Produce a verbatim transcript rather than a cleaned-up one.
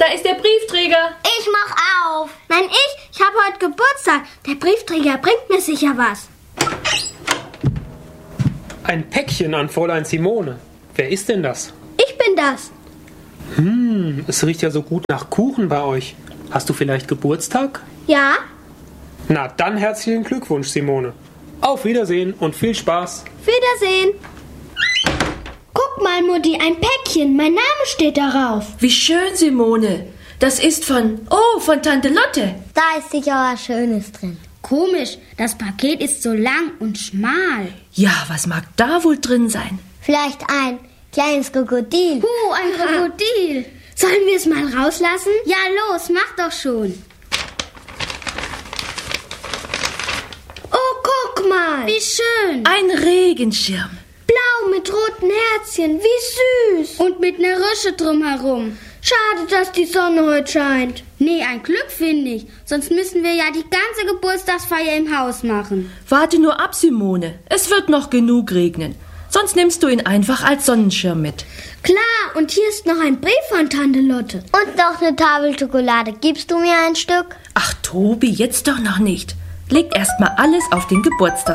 da ist der Briefträger. Ich mach auf. Nein, ich. Ich habe heute Geburtstag. Der Briefträger bringt mir sicher was. Ein Päckchen an Fräulein Simone. Wer ist denn das? Ich bin das. Hm, es riecht ja so gut nach Kuchen bei euch. Hast du vielleicht Geburtstag? Ja? Na, dann herzlichen Glückwunsch, Simone. Auf Wiedersehen und viel Spaß. Wiedersehen. Guck mal, Mutti, ein Päckchen. Mein Name steht darauf. Wie schön, Simone. Das ist von, oh, von Tante Lotte. Da ist sicher was Schönes drin. Komisch, das Paket ist so lang und schmal. Ja, was mag da wohl drin sein? Vielleicht ein kleines Krokodil. Puh, ein Krokodil. Sollen wir es mal rauslassen? Ja, los, mach doch schon. Oh, guck mal. Wie schön. Ein Regenschirm. Blau mit roten Herzchen, wie süß. Und mit einer Rüsche drumherum. Schade, dass die Sonne heute scheint. Nee, ein Glück finde ich. Sonst müssen wir ja die ganze Geburtstagsfeier im Haus machen. Warte nur ab, Simone. Es wird noch genug regnen. Sonst nimmst du ihn einfach als Sonnenschirm mit. Klar, und hier ist noch ein Brief von Tante Lotte. Und noch eine Tafel Schokolade. Gibst du mir ein Stück? Ach, Tobi, jetzt doch noch nicht. Leg erst mal alles auf den Geburtstag.